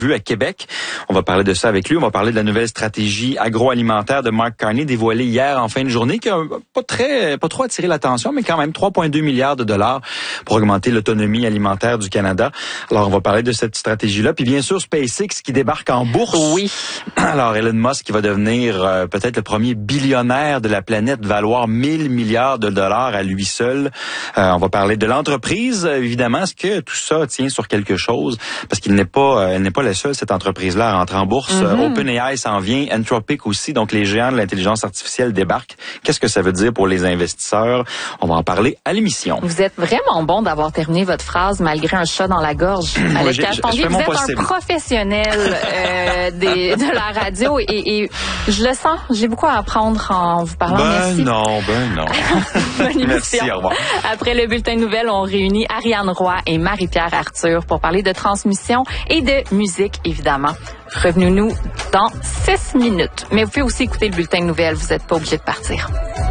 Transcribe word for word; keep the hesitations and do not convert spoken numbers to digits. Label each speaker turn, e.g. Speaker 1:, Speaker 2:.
Speaker 1: à Québec. On va parler de ça avec lui. On va parler de la nouvelle stratégie agroalimentaire de Mark Carney dévoilée hier en fin de journée, qui a pas très, pas trop attiré l'attention, mais quand même trois virgule deux milliards de dollars pour augmenter l'autonomie alimentaire du Canada. Alors, on va parler de cette stratégie-là. Puis bien sûr, SpaceX qui débarque en bourse.
Speaker 2: Oui.
Speaker 1: Alors, Elon Musk qui va devenir euh, peut-être le premier billionnaire de la planète, valoir mille milliards de dollars à lui seul. Euh, on va parler de l'entreprise, évidemment. Est-ce que tout ça tient sur quelque chose? Parce qu'il n'est pas, euh, elle n'est pas la seule, cette entreprise-là, à rentrer en bourse. Mm-hmm. OpenAI s'en vient, Anthropic aussi, donc les géants de l'intelligence artificielle débarquent. Qu'est-ce que ça veut dire pour les investisseurs? On va en parler à l'émission.
Speaker 2: Vous êtes vraiment bon d'avoir terminé votre phrase malgré un chat dans la gorge.
Speaker 1: Alex ouais, Castonguay,
Speaker 2: vous êtes
Speaker 1: possible.
Speaker 2: un professionnel euh, des, de la radio et, et je le sens, j'ai beaucoup à apprendre en vous parlant.
Speaker 1: Ben
Speaker 2: Merci.
Speaker 1: non, ben non.
Speaker 2: Bonne
Speaker 1: Merci, au revoir.
Speaker 2: Après le bulletin de nouvelles, on réunit Ariane Roy et Marie-Pierre Arthur pour parler de transmission et de musique, évidemment. Revenez-nous dans six minutes. Mais vous pouvez aussi écouter le bulletin de nouvelles, vous n'êtes pas obligé de partir.